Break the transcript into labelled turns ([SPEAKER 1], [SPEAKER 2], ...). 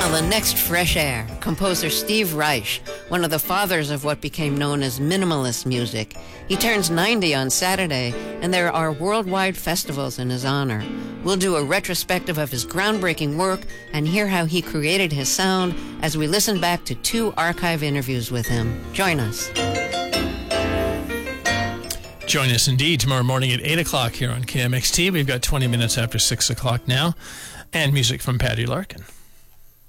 [SPEAKER 1] On the next Fresh Air, composer Steve Reich, one of the fathers of what became known as minimalist music. He turns 90 on Saturday, and there are worldwide festivals in his honor. We'll do a retrospective of his groundbreaking work and hear how he created his sound as we listen back to 2 archive interviews with him. Join us.
[SPEAKER 2] Join us indeed tomorrow morning at 8 o'clock here on KMXT. We've got 20 minutes after 6 o'clock now, and music from Patty Larkin.